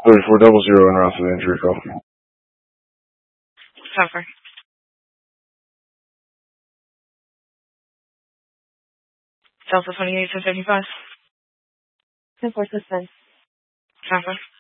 3400 en route to the injury call. Cover. Delta 28 to 75. 10-4 suspense. Cover.